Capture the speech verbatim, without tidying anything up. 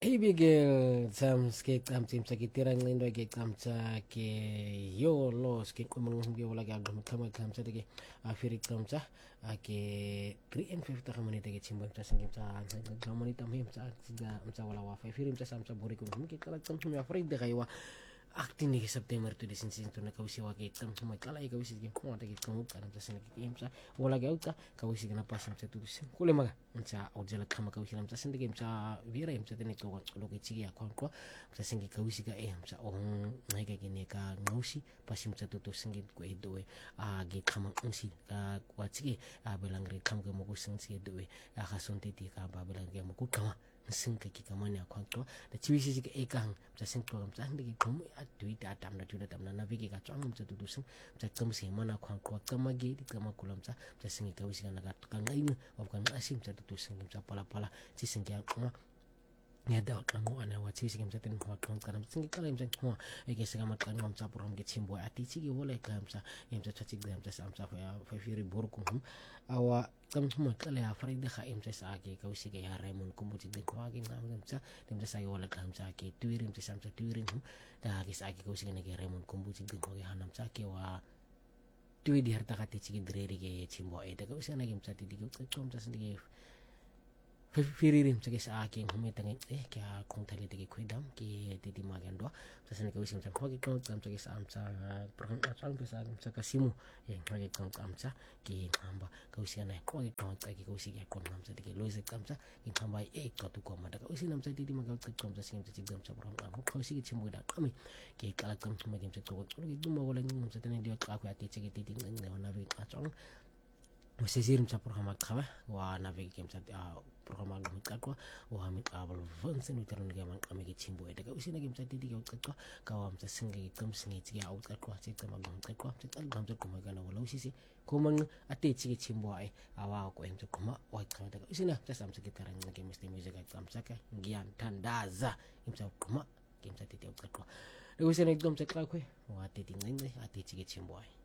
Ibigel sam skate am tim sa kitirang lindo ke kam sa ke yo lo skate ko mong ge wala ga dum tama kam sa de afiri kam sa ke three and five ta kamani te chimbo ta singim sa kamani tam him sa ga am sa wala wa fa firim sa sam sa buri ko ke kala tam hum afri de kaywa akti ni September tu di sin tu na kausi wa ke tam hum kala ai kausi ge ko ta ke kamu karam sa sin ke him sa wala ga uta kausi ga na pasam sa tu sin kule maga sa ojala kama kausi lam sa sin de sa vira him sa tene ko lo ke chigi akon ko sa singi kausi ga e sa on ngai ga gene ka ngausi pasim sa tu tu singi ko e doe a ge kama unsi ka kwa chigi a belang re kam ga mo ko sing si doe a ka son te ti ka ba belang ge mo ko kama sing ka ki kama ne akon ko da chiwi si ga e kang sa sing ko sa de ki kom a tui ta tam na tu da tam na na vi ki ka chang sa tu tu sing sa kam si mana akon ko kama ge di kama kulam sa sa singi kausi ga na ga ka ngai no of kan asim sa tu tu sing sa pala pala si sing ya ko ya da kan mo ana wa chi sigim sa tin ho kan kan sing ka lem sa ho e ke sa ma kan ngam sa puram ke chimbo ati chi ge wala ka am sa em sa chi gam sa sam sa fa fa firi bor ko hum awa kam mo ka le afri de kha em sa sa ke ka usi ke ya raimon ko mo chi de ko ge ngam ngam sa dem sa sa wala ka am sa ke tuirim sa sam sa tuirim hum da ke sa ke ka usi ke raimon ko mo chi de ko ge hanam sa ke wa tui di harta ka ti chi dreri ke chimbo e de ka usi na gem sa ti di ko kom sa sin ge firirim sa sa aking humitang eh kaya kung tali tagi kuidam ki titi magan do sa sana kawisim sa hogi kong kam sa sa amsa program asal sa sa kasimu yang hogi kong amsa ki hamba kawisian na hogi kong tagi kawisi ya kon amsa tigi loise kamsa ki hamba eh katu ko mada kawisi namsa titi magal kam sa singam sa sigam sa program am kawisi ki chimu da kami ki kala kam sa magim sa ko ki duma wala ngum sa tani dia aku ati tigi titi ngeng na nabi atong Masisirim sa programa kama wa navig game sa programa ng kakwa wa mi abal vansen utaron game kami kichimbo eda ka usina game sa titi ka kakwa kawam sa singi kam singi tiga out kakwa sa tama gam kakwa sa tal gam sa kuma gana wala usisi kumang ate chigi chimbo ay awa ko em sa kuma wa kama daga usina sa sam sa gitaran ng game sa music at kam sa ka gian tandaza game sa kuma game sa titi out kakwa daga usina gam sa kakwa wa titi ngeng ate chigi chimbo ay